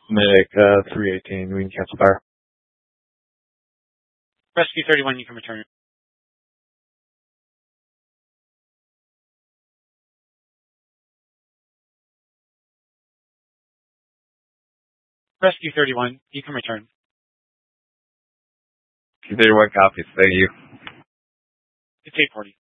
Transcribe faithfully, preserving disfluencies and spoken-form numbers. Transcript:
Medic uh, three eighteen, we can cancel fire. Rescue thirty-one, you can return. Rescue thirty-one, you can return. thirty-one copies, thank you. It's eight forty.